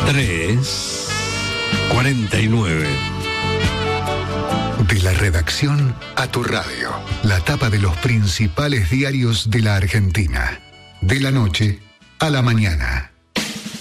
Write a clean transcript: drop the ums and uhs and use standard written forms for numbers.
3:49. De la redacción a tu radio. La tapa de los principales diarios de la Argentina. De la noche a la mañana.